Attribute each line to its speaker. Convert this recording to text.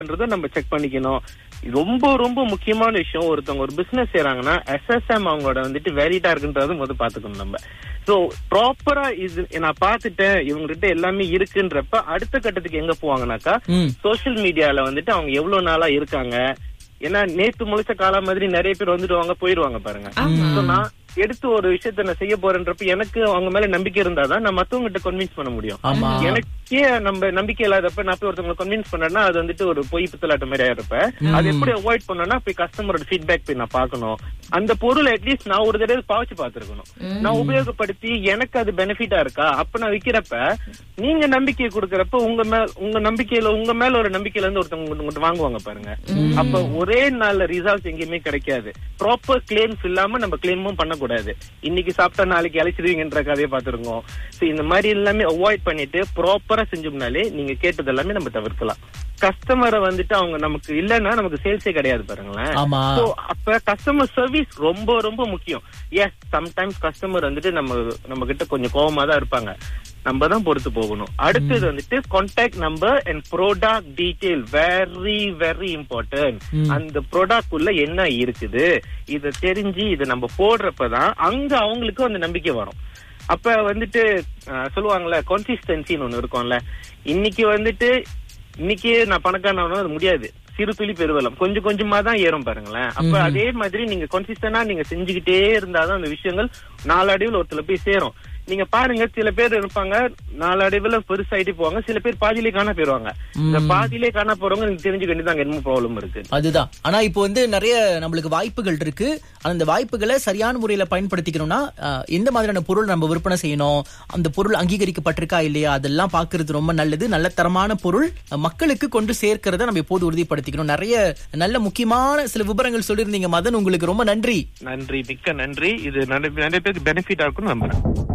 Speaker 1: நம்ம செக் பண்ணிக்கணும். ரொம்ப ரொம்ப முக்கியமான விஷயம், ஒருத்தவங்க ஒரு பிசினஸ் செய்யறாங்கன்னா SSM அவங்களோட வந்துட்டு வேலிடா இருக்குன்றது முதல் பாத்துக்கணும் நம்ம. சோ ப்ராப்பரா இது நான் பாத்துட்டேன் இவங்ககிட்ட எல்லாமே இருக்குன்றப்ப அடுத்த கட்டத்துக்கு எங்க போவாங்கன்னாக்கா சோசியல் மீடியால வந்துட்டு அவங்க எவ்வளவு நாளா இருக்காங்க. ஏன்னா நேத்து முளைச்ச காலம் மாதிரி நிறைய பேர் வந்துடுவாங்க போயிருவாங்க பாருங்க. நான் எடுத்து ஒரு விஷயத்த நான் செய்ய போறேன்றப்ப எனக்கு அவங்க மேல நம்பிக்கை இருந்தாதான் நான் மத்தவங்க கிட்ட கன்வின்ஸ் பண்ண முடியும். எனக்கே நம்ம நம்பிக்கை இல்லாதப்ப நான் போய் ஒருத்தவங்க கன்வின்ஸ் பண்ணேன்னா அது வந்துட்டு ஒரு பொய் பித்தலாட்ட மாதிரி ஆயிருப்ப. அது எப்படி அவாய்ட் பண்ணனா போய் கஸ்டமரோட ஃபீட்பேக் போய் நான் பாக்கணும். அந்த பொருள் அட்லீஸ்ட் நான் ஒரு தடவை பாவிச்சு பாத்துருக்கணும், நான் உபயோகப்படுத்தி எனக்கு அது பெனிஃபிட்டா இருக்கா. அப்ப நான் விக்கிறப்ப நீங்க நம்பிக்கையை கொடுக்கறப்ப உங்க நம்பிக்கையில உங்க மேல ஒரு நம்பிக்கையில இருந்து ஒருத்தவங்க வாங்குவாங்க பாருங்க. அப்ப ஒரே நாள்ல ரிசல்ட்ஸ் எங்கேயுமே கிடைக்காது. ப்ராப்பர் கிளைம்ஸ் இல்லாம நம்ம கிளைமும் பண்ணக்கூடாது. இன்னைக்கு சாப்பிட்டா நாளைக்கு அழைச்சிருவீங்கன்ற கதையை பாத்துருக்கோம். இந்த மாதிரி எல்லாமே அவாய்ட் பண்ணிட்டு ப்ராப்பரா செஞ்சோம்னாலே நீங்க கேட்டது எல்லாமே நம்ம தவிர்க்கலாம். கஸ்டமரை வந்துட்டு அவங்க நமக்கு இல்லன்னா நமக்கு சேல்ஸே கிடையாது பாருங்களேன். அப்ப கஸ்டமர் சர்வீஸ் ரொம்ப ரொம்ப முக்கியம். எஸ், சம்டைம்ஸ் கஸ்டமர் வந்துட்டு நம்ம கிட்ட கொஞ்சம் கோவமா தான் இருப்பாங்க, நம்ம தான் பொறுத்து போகணும். அடுத்தது வந்துட்டு contact number and product detail, very very important. அந்த ப்ராடக்ட் உள்ள என்ன இருக்குது இத தெரிஞ்சு இத நம்ம போடுறப்பதான் அங்க அவங்களுக்கு அந்த நம்பிக்கை வரும். அப்ப வந்துட்டு சொல்லுவாங்கல்ல கன்சிஸ்டன்சின்னு ஒண்ணு இருக்கும்ல. இன்னைக்கு நான் பணக்காரனா அது முடியாது, சிறு துளி பெருவெள்ளம், கொஞ்சம் கொஞ்சமா தான் ஏறும் பாருங்களேன். அப்ப அதே மாதிரி நீங்க கன்சிஸ்டன்டா நீங்க செஞ்சுக்கிட்டே இருந்தாதான் அந்த விஷயங்கள் நாளடைவில் ஒருத்தல போய் சேரும். நீங்க பாருங்க, சில பேர் இருப்பாங்க நாளடைவுல பெருசாயிட்டு போவாங்க, சில பேர் பாதியிலே காண போயிருவாங்க. இந்த பாதியிலே காண போறவங்க நீங்க தெரிஞ்சுக்க வேண்டியது என்ன ப்ராப்ளம் இருக்கு
Speaker 2: அதுதான். ஆனா இப்போ நிறைய நம்மளுக்கு வாய்ப்புகள் இருக்கு. அந்த வாய்ப்புகளை சரியான முறையில பயன்படுத்திக்கணும்னா எந்த மாதிரியான பொருள் நம்ம விற்பனை செய்யணும், அந்த பொருள் அங்கீகரிக்கப்பட்டிருக்கா இல்லையா, அதெல்லாம் பாக்குறது ரொம்ப நல்லது. நல்ல தரமான பொருள் மக்களுக்கு கொண்டு சேர்க்கிறத நம்ம எப்போது உறுதிப்படுத்திக்கணும். நிறைய நல்ல முக்கியமான சில விவரங்கள் சொல்லியிருந்தீங்க மதன், உங்களுக்கு ரொம்ப நன்றி.
Speaker 1: மிக்க நன்றி. இது நிறைய பேருக்கு பெனிஃபிட்டா இருக்கும்னு நம்புறேன்.